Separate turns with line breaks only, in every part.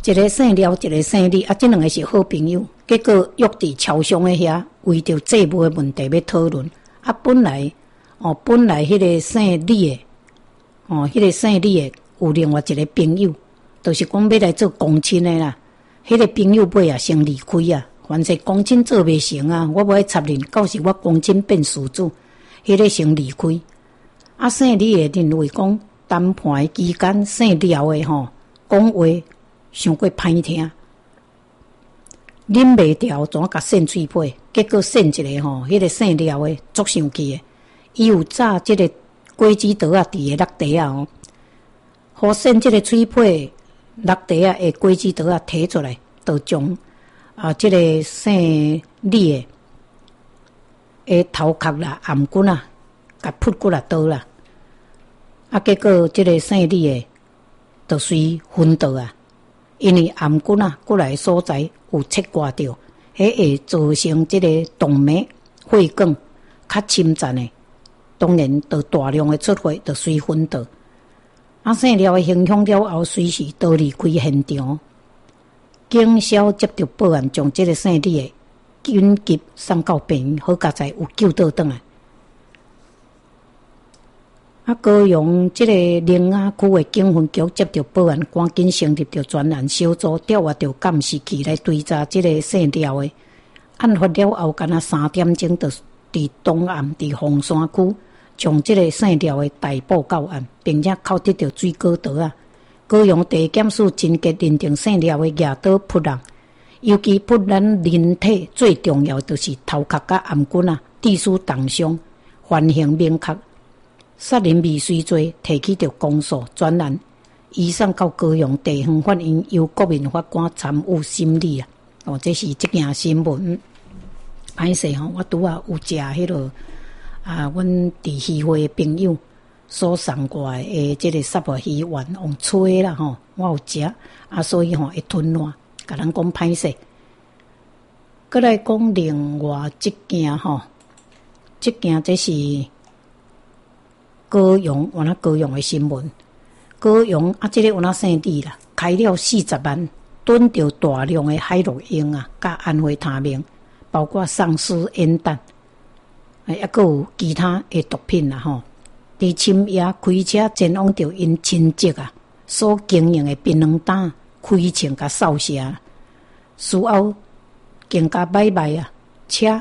一个姓廖，一个姓李，这两个是好朋友。结果约伫桥上的遐，为着债务的问题要讨论。本来迄个姓李的，迄个姓李的有另外一个朋友，就是讲要来做公亲的啦。迄个朋友尾先离开啊，凡是公亲做袂成啊，我要插任，到时我公亲变事主，迄个先离开。姓李的认为讲谈判的期间，姓廖的讲话伤过歹听，忍袂调，怎甲扇嘴皮？结果扇一个迄个姓廖的足生气的，伊有炸即个果子刀啊，伫个落地啊互扇即个嘴皮。落地的果子刀摕出来，就将即个姓李的头壳啦、颔骨甲扑过来刀啦。结果即个姓李的就随昏倒啊，因为颔骨过来所在有切割掉，迄会造成即个动脉血管较侵占的，当然就大量的出血，就随昏倒。姓廖的行凶了后，随时逃离开现场。警消接到报案，将这个姓李的紧急送到病院，好佳在有救倒转来。高雄这个宁雅区的警分局接到报案，赶紧成立着专案小组，调阅着监视器来追查这个姓廖的。案发了后，敢若3点钟，就伫东岸伫凤山区。将这个姓廖的逮捕到案，并且扣得到水果刀啊。高雄地检署真结认定姓廖的举刀扑人，尤其扑咱人体最重要就是头壳甲颔骨致使重伤，犯行明确，杀人未遂罪提起着公诉专案，移送到高雄地方法院，由国民法官参与审理啊。这是这件新闻。歹势我拄有食迄落。阮伫渔会的朋友所送过来的这个沙漠鱼丸用吹啦我有食所以会吞烂，甲人讲歹势。再来讲另外一件这件这是高雄的新闻。高雄这个有哪姓李啦，开了40万囤着大量的海洛因甲安非他命，包括丧尸烟弹。还有其他的毒品伫深夜开车前往着因亲戚所经营的槟榔摊开枪甲扫射，事后更加买卖车，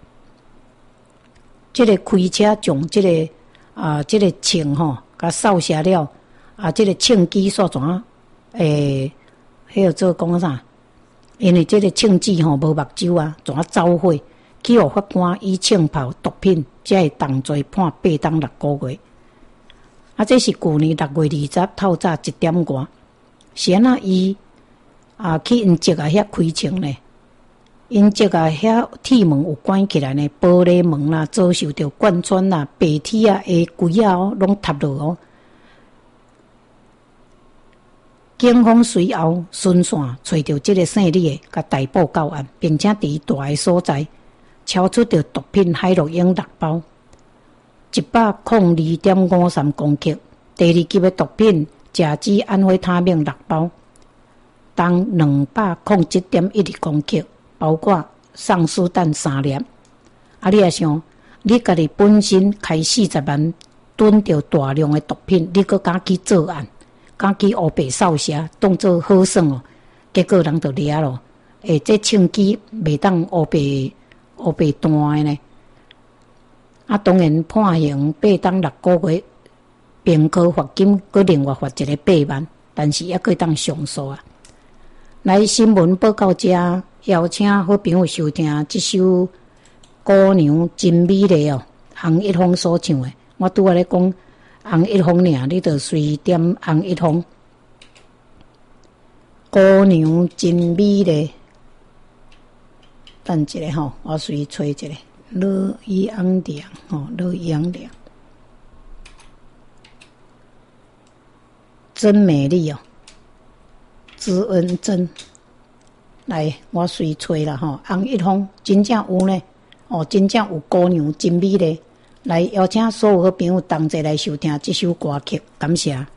这个开车将这个这个枪甲扫射了这个枪机煞怎迄个做讲啥？因为这个枪支无目睭怎走火？去予法官以枪炮毒品，才会重罪判8当6个月。这是去年6月20透早1点多，是安那伊去因籍遐开枪呢？因籍遐铁门有关起来呢，玻璃门遭受到贯穿白铁下轨拢塌落警方随后顺线找到这个姓李的，甲逮捕到案，并且伫大个所在。超出着毒品海洛因6包，102.53公克，第2级的毒品甲基安非他命6包，当207.12公克，包括丧尸弹3粒。你也想，你家己本身开40万囤着大量的毒品，你搁敢去作案，敢去乌白扫射，当作好耍结果人就抓咯。这枪击袂当乌白弹的呢？当然判刑8当6个月，并科罚金，搁另外罚一个8万，但是也可以当上诉来新闻报告这，邀请好朋友收听这首《姑娘真美丽》洪一峰所唱的。我拄仔咧讲洪一峰尔，你就随点洪一峰。姑娘真美丽。等一下我随找一个罗阳亮罗阳亮，真美丽知恩真。来，我随找啦洪一峰真正有呢真正有姑娘真美丽。来，邀请所有好朋友同齐来收听这首歌曲，感谢。